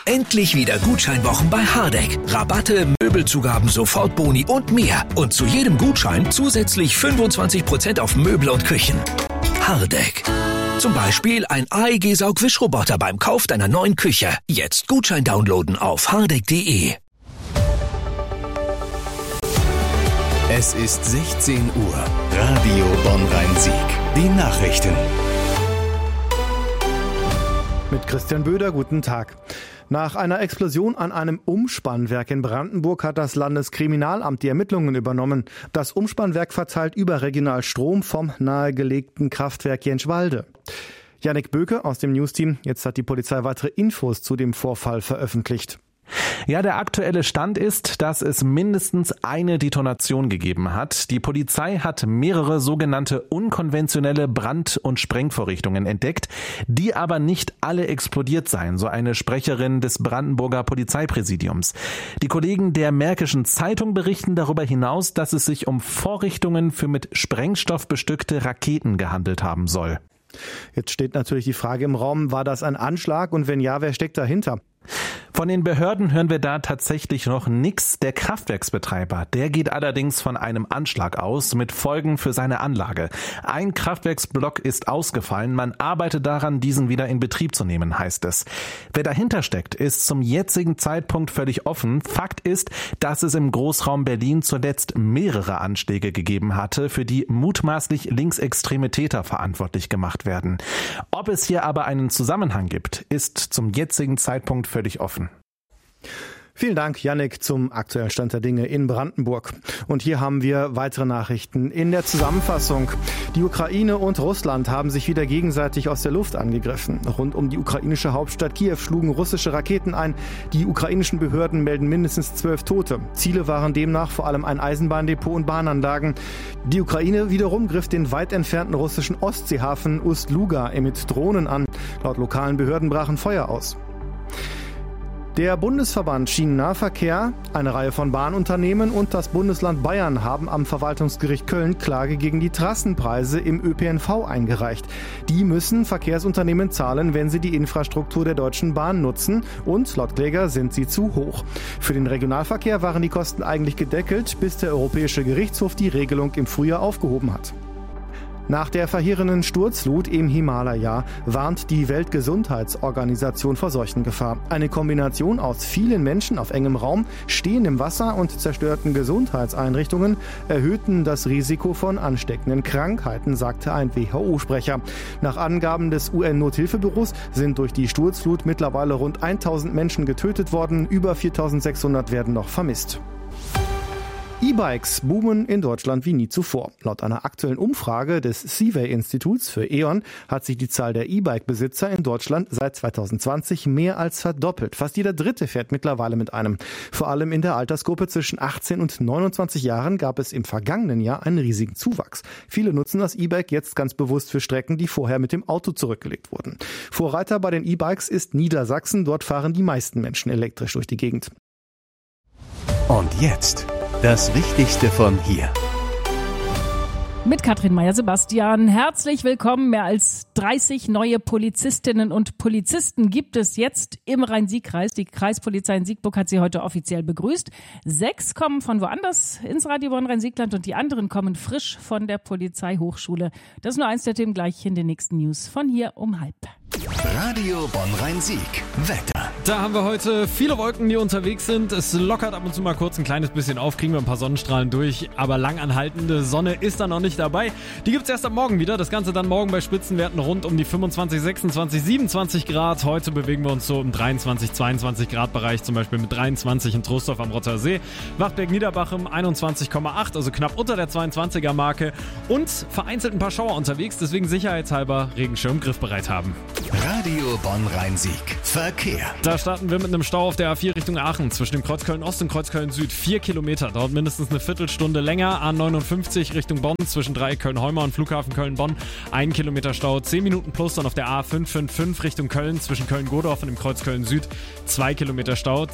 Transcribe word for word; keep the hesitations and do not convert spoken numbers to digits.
Endlich wieder Gutscheinwochen bei Hardegg. Rabatte, Möbelzugaben, Sofortboni und mehr. Und zu jedem Gutschein zusätzlich fünfundzwanzig Prozent auf Möbel und Küchen. Hardegg. Zum Beispiel ein A E G-Saugwischroboter beim Kauf deiner neuen Küche. Jetzt Gutschein downloaden auf hardegg punkt de. Es ist sechzehn Uhr. Radio Bonn-Rhein-Sieg. Die Nachrichten. Mit Christian Böder, guten Tag. Nach einer Explosion an einem Umspannwerk in Brandenburg hat das Landeskriminalamt die Ermittlungen übernommen. Das Umspannwerk verteilt überregional Strom vom nahegelegten Kraftwerk Jentschwalde. Jannik Böke aus dem Newsteam. Jetzt hat die Polizei weitere Infos zu dem Vorfall veröffentlicht. Ja, der aktuelle Stand ist, dass es mindestens eine Detonation gegeben hat. Die Polizei hat mehrere sogenannte unkonventionelle Brand- und Sprengvorrichtungen entdeckt, die aber nicht alle explodiert seien, so eine Sprecherin des Brandenburger Polizeipräsidiums. Die Kollegen der Märkischen Zeitung berichten darüber hinaus, dass es sich um Vorrichtungen für mit Sprengstoff bestückte Raketen gehandelt haben soll. Jetzt steht natürlich die Frage im Raum, war das ein Anschlag und wenn ja, wer steckt dahinter? Von den Behörden hören wir da tatsächlich noch nichts. Der Kraftwerksbetreiber, der geht allerdings von einem Anschlag aus mit Folgen für seine Anlage. Ein Kraftwerksblock ist ausgefallen. Man arbeitet daran, diesen wieder in Betrieb zu nehmen, heißt es. Wer dahinter steckt, ist zum jetzigen Zeitpunkt völlig offen. Fakt ist, dass es im Großraum Berlin zuletzt mehrere Anschläge gegeben hatte, für die mutmaßlich linksextreme Täter verantwortlich gemacht werden. Ob es hier aber einen Zusammenhang gibt, ist zum jetzigen Zeitpunkt völlig offen. Vielen Dank, Jannik, zum aktuellen Stand der Dinge in Brandenburg. Und hier haben wir weitere Nachrichten in der Zusammenfassung. Die Ukraine und Russland haben sich wieder gegenseitig aus der Luft angegriffen. Rund um die ukrainische Hauptstadt Kiew schlugen russische Raketen ein. Die ukrainischen Behörden melden mindestens zwölf Tote. Ziele waren demnach vor allem ein Eisenbahndepot und Bahnanlagen. Die Ukraine wiederum griff den weit entfernten russischen Ostseehafen Ust-Luga mit Drohnen an. Laut lokalen Behörden brachen Feuer aus. Der Bundesverband Schienennahverkehr, eine Reihe von Bahnunternehmen und das Bundesland Bayern haben am Verwaltungsgericht Köln Klage gegen die Trassenpreise im Ö P N V eingereicht. Die müssen Verkehrsunternehmen zahlen, wenn sie die Infrastruktur der Deutschen Bahn nutzen und laut Kläger sind sie zu hoch. Für den Regionalverkehr waren die Kosten eigentlich gedeckelt, bis der Europäische Gerichtshof die Regelung im Frühjahr aufgehoben hat. Nach der verheerenden Sturzflut im Himalaya warnt die Weltgesundheitsorganisation vor Seuchengefahr. Eine Kombination aus vielen Menschen auf engem Raum, stehendem Wasser und zerstörten Gesundheitseinrichtungen erhöhten das Risiko von ansteckenden Krankheiten, sagte ein W H O-Sprecher. Nach Angaben des U N-Nothilfebüros sind durch die Sturzflut mittlerweile rund tausend Menschen getötet worden, über viertausendsechshundert werden noch vermisst. E-Bikes boomen in Deutschland wie nie zuvor. Laut einer aktuellen Umfrage des Seaway-Instituts für E.ON hat sich die Zahl der E-Bike-Besitzer in Deutschland seit zweitausendzwanzig mehr als verdoppelt. Fast jeder Dritte fährt mittlerweile mit einem. Vor allem in der Altersgruppe zwischen achtzehn und neunundzwanzig Jahren gab es im vergangenen Jahr einen riesigen Zuwachs. Viele nutzen das E-Bike jetzt ganz bewusst für Strecken, die vorher mit dem Auto zurückgelegt wurden. Vorreiter bei den E-Bikes ist Niedersachsen. Dort fahren die meisten Menschen elektrisch durch die Gegend. Und jetzt das Wichtigste von hier. Mit Katrin Meyer-Sebastian. Herzlich willkommen. Mehr als dreißig neue Polizistinnen und Polizisten gibt es jetzt im Rhein-Sieg-Kreis. Die Kreispolizei in Siegburg hat sie heute offiziell begrüßt. Sechs kommen von woanders ins Radio Bonn-Rhein-Siegland und die anderen kommen frisch von der Polizeihochschule. Das ist nur eins der Themen gleich in den nächsten News von hier um halb. Radio Bonn-Rhein-Sieg. Wetter. Da haben wir heute viele Wolken, die unterwegs sind. Es lockert ab und zu mal kurz ein kleines bisschen auf, kriegen wir ein paar Sonnenstrahlen durch. Aber langanhaltende Sonne ist da noch nicht dabei. Die gibt's erst am Morgen wieder. Das Ganze dann morgen bei Spitzenwerten rund um die fünfundzwanzig, sechsundzwanzig, siebenundzwanzig Grad. Heute bewegen wir uns so im dreiundzwanzig, zweiundzwanzig Grad Bereich. Zum Beispiel mit dreiundzwanzig in Troisdorf am Rottersee. Wachtberg-Niederbachem einundzwanzig Komma acht, also knapp unter der zweiundzwanziger Marke. Und vereinzelt ein paar Schauer unterwegs. Deswegen sicherheitshalber Regenschirm griffbereit haben. Radio Bonn-Rhein-Sieg. Verkehr. Da starten wir mit einem Stau auf der A vier Richtung Aachen zwischen dem Kreuz Köln-Ost und Kreuz Köln-Süd. Vier Kilometer, dauert mindestens eine Viertelstunde länger. A neunundfünfzig Richtung Bonn zwischen Dreieck Köln-Heuma und Flughafen Köln-Bonn. Ein Kilometer Stau, zehn Minuten plus. Dann auf der A fünf fünf fünf Richtung Köln zwischen Köln-Godorf und dem Kreuz Köln-Süd. Zwei Kilometer Stau.